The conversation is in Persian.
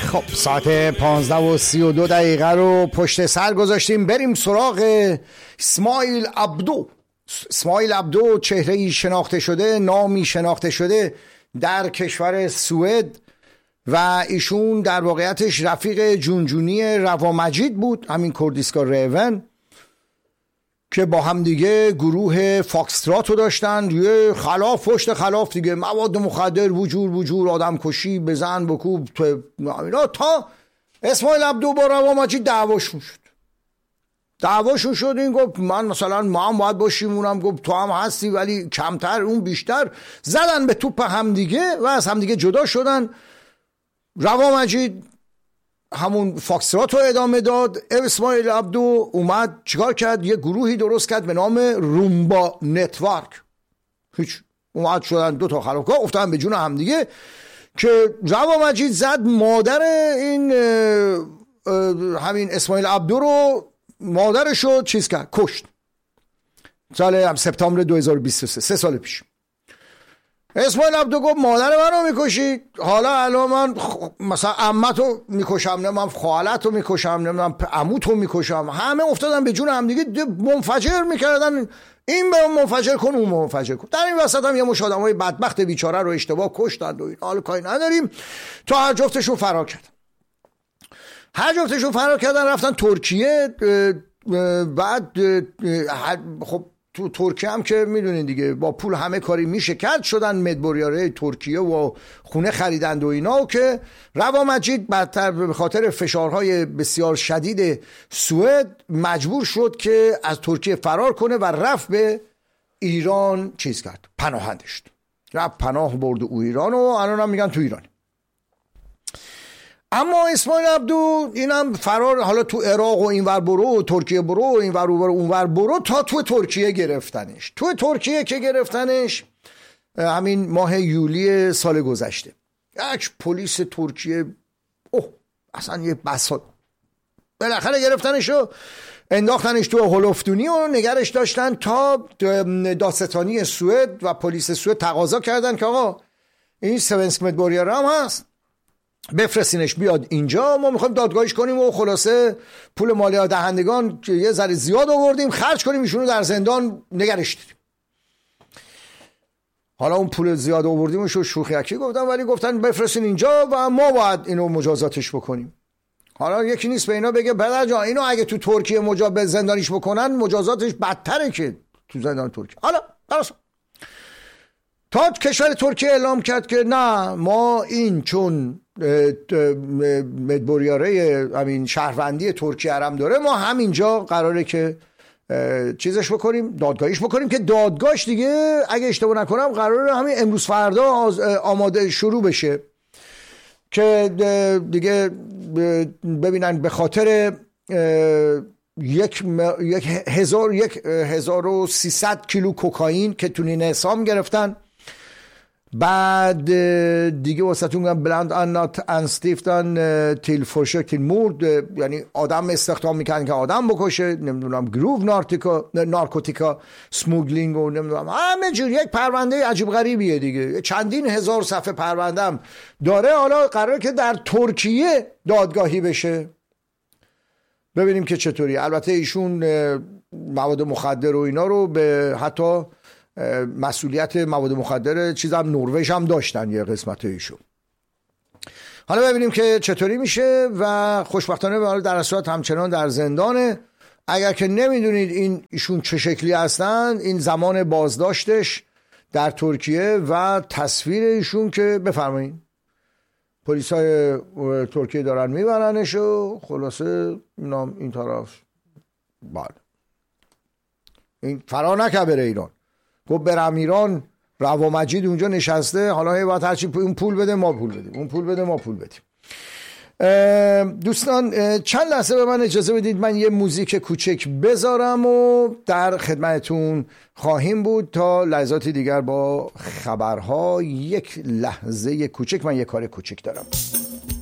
خب ساعت 15:32 رو پشت سر گذاشتیم. بریم سراغ اسماعیل عبدو. اسماعیل عبدو چهره‌ای شناخته شده، نامی شناخته شده در کشور سوئد و ایشون در واقعیتش رفیق جونجونی روامجید بود، همین کردیسکا ریون، که با هم دیگه گروه فاکسترات رو داشتن. یه خلاف پشت خلاف دیگه، مواد مخدر، وجور، آدم کشی، بزن بکوب، تا اسماعیل عبدو با روامجید دعواشون شد. این گفت من مثلا ما هم باید باشیم، اونم گفت تو هم هستی ولی کمتر، اون بیشتر. زدن به توپ هم دیگه و از هم دیگه جدا شدن. روامجید همون فاکسترات رو ادامه داد. اسماعیل عبدو اومد چیکار کرد؟ یه گروهی درست کرد به نام رومبا نتورک. هیچ، اومد شدن دو تا خلافکار افتادن به جون هم دیگه که روامجید زد مادر این همین اسماعیل عبدو رو، مادرش رو چیز کرد، کشت. سال سپتامبر 2023، 3 سال پیش. اسماعیل عبدو گفت مادر منو میکشی، حالا الان من مثلا عمتو میکشم، نمیدونم خالتو میکشم، نمیدونم عموتو میکشم. همه افتادن به جون هم دیگه، منفجر میکردن، این به منفجر کن، اون منفجر کن. در این وسط هم یه مش آدمای بدبخت بیچاره رو اشتباه کشتن و این حال کاری نداریم. تا هر جفتشون فرار کردن، رفتن ترکیه. بعد خب تو ترکیه هم که میدونین دیگه با پول همه کاری میشه کرد، شدن مدبریاره ترکیه و خونه خریدند و اینا، و که روامجید بدتر به خاطر فشارهای بسیار شدید سوئد مجبور شد که از ترکیه فرار کنه و رفت به ایران، چیز کرد، پناهندش رفت پناه برد او ایران و الان هم میگن تو ایران. اما اسماعیل عبدو اینم فرار، حالا تو عراق و اینور برو، ترکیه برو، اینور برو، اونور برو، تا تو ترکیه گرفتنش. تو ترکیه که گرفتنش همین ماه یولی سال گذشته، یک پلیس ترکیه اصلا یه بساط، بالاخره گرفتنش و انداختنش تو هلفتونی و نگرش داشتن تا دادستانی سوئد و پلیس سوئد تقاضا کردن که آقا این سوئنسک مدبریاره هم هست، بفرستینش بیاد اینجا، ما میخوایم دادگاهیش کنیم و خلاصه پول مالیات دهندگان که یه ذره زیاد آوردیم خرج کنیم، ایشونو در زندان نگرش داریم. حالا اون پول زیاد آوردیمش رو شوخیکی گفتن، ولی گفتن بفرستین اینجا و ما باید اینو مجازاتش بکنیم. حالا یکی نیست به اینا بگه پدر جان اینو اگه تو ترکیه به زندانیش بکنن مجازاتش بدتره که تو زندان ترکیه. حالا درست تا کشور ترکیه اعلام کرد که نه، ما این چون مدبریاره همین شهروندی ترکیه هم داره، ما همینجا قراره که چیزش بکنیم، دادگاهیش بکنیم، که دادگاهش دیگه اگه اشتباه نکنم قراره همین امروز فردا آماده شروع بشه، که دیگه ببینن به خاطر 1300 کیلو کوکائین که تو نیمه حسام گرفتن. بعد دیگه واسهتون گفتم بلند آنات انستیفتن تیل فورشک تیل مورد، یعنی آدم استخدام میکنن که آدم بکشه، نمیدونم گروو نارکوتیکا سموگلینگ و نمیدونم همه جور. یک پرونده عجیب غریبیه دیگه، چندین هزار صفحه پرونده هم داره. حالا قراره که در ترکیه دادگاهی بشه، ببینیم که چطوری. البته ایشون مواد مخدر و اینا رو به حتی مسئولیت مواد مخدر چیزام نروژ هم داشتن یه قسمت ایشون. حالا ببینیم که چطوری میشه و خوشبختانه در صورت همچنان در زندانه. اگر که نمیدونید ایشون چه شکلی هستن، این زمان بازداشتش در ترکیه و تصویر ایشون که بفرمایید پلیسای ترکیه دارن میبرنش و خلاصه این طرف بعد این فرار نکرد بره ایران، گفت برم ایران. روامجید اونجا نشسته، حالا باید هرچی اون پول بده ما پول بدیم، اون پول بده ما پول بدیم. دوستان چند لحظه به من اجازه بدید من یه موزیک کوچک بذارم و در خدمتتون خواهیم بود تا لحظات دیگر با خبرها. یک لحظه کوچک، من یه کار کوچک دارم.